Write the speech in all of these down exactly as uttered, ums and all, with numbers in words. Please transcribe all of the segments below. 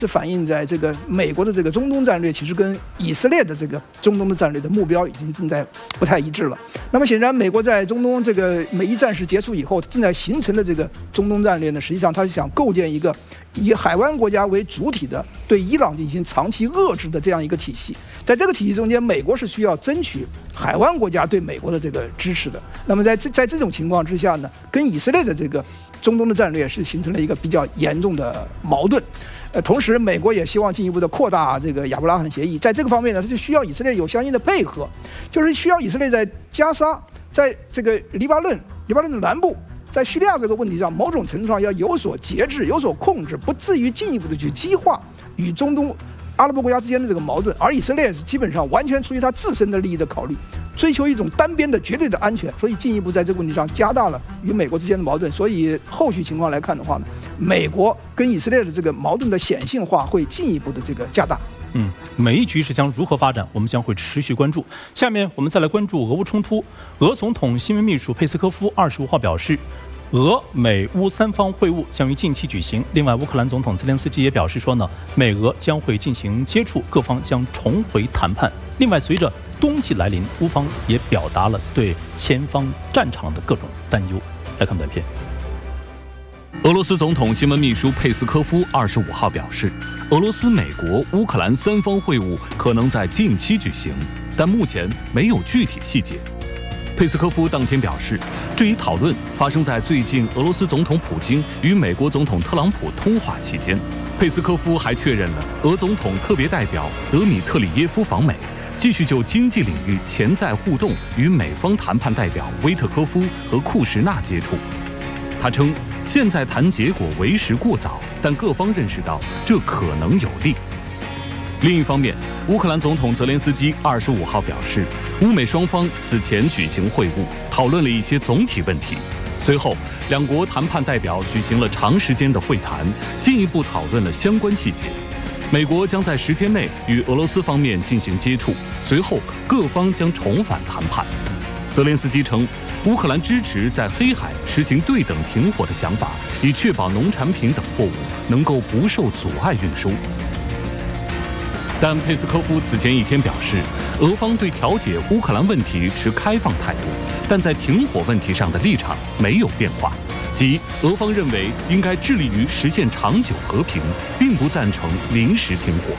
是反映在这个美国的这个中东战略，其实跟以色列的这个中东的战略的目标已经正在不太一致了。那么显然，美国在中东这个美伊战事结束以后，正在形成的这个中东战略呢，实际上它是想构建一个以海湾国家为主体的对伊朗进行长期遏制的这样一个体系。在这个体系中间，美国是需要争取海湾国家对美国的这个支持的。那么在这在这种情况之下呢，跟以色列的这个中东的战略是形成了一个比较严重的矛盾。呃，同时，美国也希望进一步的扩大这个亚伯拉罕协议，在这个方面呢，它就需要以色列有相应的配合，就是需要以色列在加沙，在这个黎巴嫩、黎巴嫩的南部，在叙利亚这个问题上，某种程度上要有所节制、有所控制，不至于进一步的去激化与中东阿拉伯国家之间的这个矛盾。而以色列是基本上完全出于他自身的利益的考虑，追求一种单边的绝对的安全，所以进一步在这个问题上加大了与美国之间的矛盾。所以后续情况来看的话呢，美国跟以色列的这个矛盾的显性化会进一步的这个加大。 嗯，每一局势将如何发展，我们将会持续关注。下面我们再来关注俄乌冲突。俄总统新闻秘书佩斯科夫二十五号表示，俄美乌三方会晤将于近期举行。另外，乌克兰总统泽连斯基也表示说呢，美俄将会进行接触，各方将重回谈判。另外，随着冬季来临，乌方也表达了对前方战场的各种担忧。来看短片。 俄罗斯总统新闻秘书佩斯科夫二十五号表示，俄罗斯、美国、乌克兰三方会晤可能在近期举行，但目前没有具体细节。佩斯科夫当天表示，这一讨论发生在最近俄罗斯总统普京与美国总统特朗普通话期间。佩斯科夫还确认了俄总统特别代表德米特里耶夫访美，继续就经济领域潜在互动与美方谈判代表威特科夫和库什纳接触。他称，现在谈结果为时过早，但各方认识到这可能有利。另一方面，乌克兰总统泽连斯基二十五号表示，乌美双方此前举行会晤，讨论了一些总体问题。随后，两国谈判代表举行了长时间的会谈，进一步讨论了相关细节。美国将在十天内与俄罗斯方面进行接触，随后各方将重返谈判。泽连斯基称，乌克兰支持在黑海实行对等停火的想法，以确保农产品等货物能够不受阻碍运输。但佩斯科夫此前一天表示，俄方对调解乌克兰问题持开放态度，但在停火问题上的立场没有变化，即俄方认为应该致力于实现长久和平，并不赞成临时停火。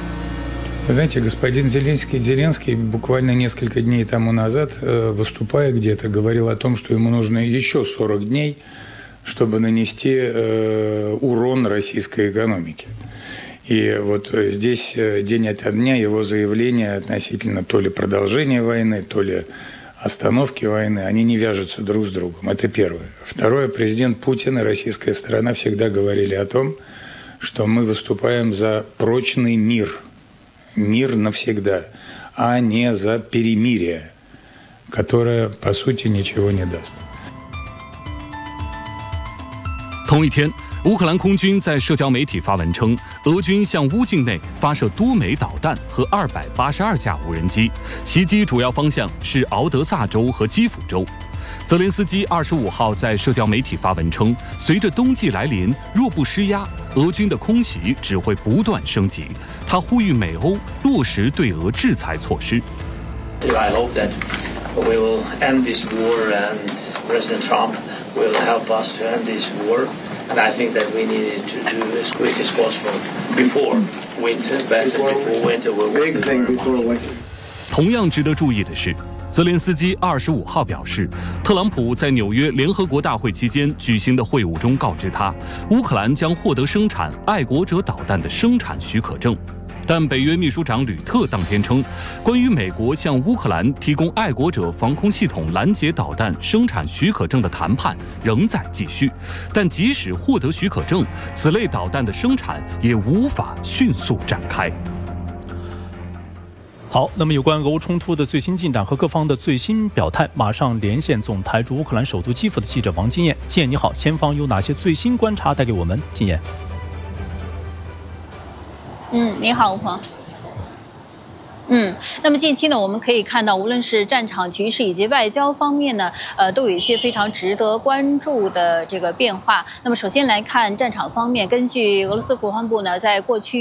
Вы знаете, господин Зеленский, Зеленский буквально несколько дней тому назад, выступая где-то, говорил о том, что ему нужно еще сорок дней, чтобы нанести урон российской экономике. И вот здесь день ото дня его заявления относительно то ли продолжения войны, то ли остановки войны, они не вяжутся друг с другом. Это первое. Второе, президент Путин и российская сторона всегда говорили о том, что мы выступаем за прочный мир, мир навсегда, а не за перемирие, которое, по сути, ничего не даст. 同一天，乌克兰空军在社交媒体发文称，俄军向乌境内发射多枚导弹和二百八十二架无人机，袭击主要方向是敖德萨州和基辅州。泽连斯基二十五号在社交媒体发文称，随着冬季来临，若不施压，俄军的空袭只会不断升级。他呼吁美欧落实对俄制裁措施。 I hope that we will end this war and President Trump will help us to end this war. And I think that we need to do as quick as possible before winter, better before winter. Big thing before winter. 同样值得注意的是，泽连斯基二十五号表示，特朗普在纽约联合国大会期间举行的会晤中告知他，乌克兰将获得生产爱国者导弹的生产许可证。但北约秘书长吕特当天称，关于美国向乌克兰提供爱国者防空系统拦截导弹生产许可证的谈判仍在继续，但即使获得许可证，此类导弹的生产也无法迅速展开。 好，那么有关俄乌冲突的最新进展和各方的最新表态，马上连线总台驻乌克兰首都基辅的记者王金燕。金燕你好，前方有哪些最新观察带给我们？金燕。 嗯，你好，吴鹏。 嗯，那么近期呢，我们可以看到，无论是战场局势以及外交方面呢，呃，都有一些非常值得关注的这个变化。那么首先来看战场方面，根据俄罗斯国防部呢，在过去